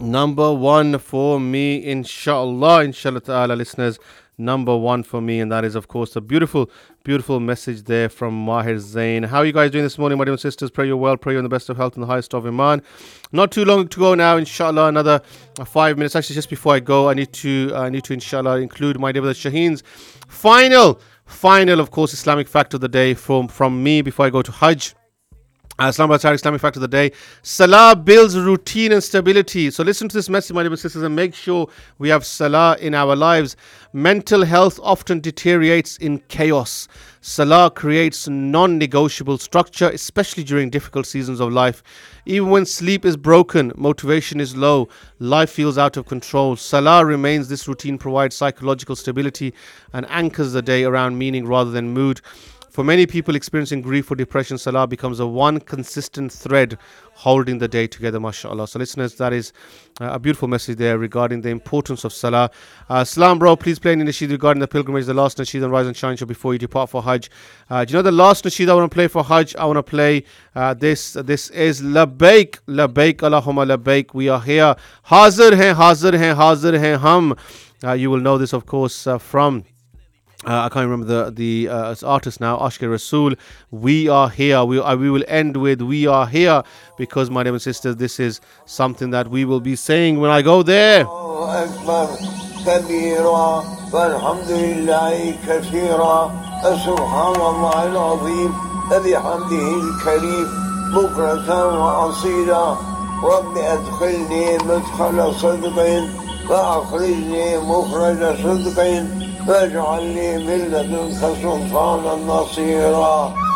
Number one for me, inshallah ta'ala, listeners. Number one for me, and that is, of course, a beautiful, beautiful message there from Mahir Zain. How are you guys doing this morning, my dear sisters? Pray you're well, pray you're in the best of health and the highest of Iman. Not too long to go now, inshallah. Another 5 minutes. Actually, just before I go, I need to inshallah include my dear brother Shaheen's final, of course, Islamic fact of the day from me before I go to Hajj. Islamic fact of the day. Salah builds routine and stability. So listen to this message, my dear sisters, and make sure we have Salah in our lives. Mental health often deteriorates in chaos. Salah creates non-negotiable structure, especially during difficult seasons of life. Even when sleep is broken, motivation is low, life feels out of control. Salah remains. This routine provides psychological stability and anchors the day around meaning rather than mood. For many people experiencing grief or depression, Salah becomes a one consistent thread holding the day together, mashallah. So listeners, that is a beautiful message there regarding the importance of Salah. Salam, bro, please play any nasheed regarding the pilgrimage, the last nasheed on Rise and Shine show before you depart for Hajj. Do you know the last nasheed I want to play for Hajj? I want to play this. This is Labbaik, Labbaik, Allahumma Labbaik. We are here. Hazir hain hum. You will know this, of course, from... I can't remember the artist now, Ashkar Rasool. We are here. We will end with we are here, because, my dear sisters, this is something that we will be saying when I go there. واجعل لي من لدنك سلطانا نصيرا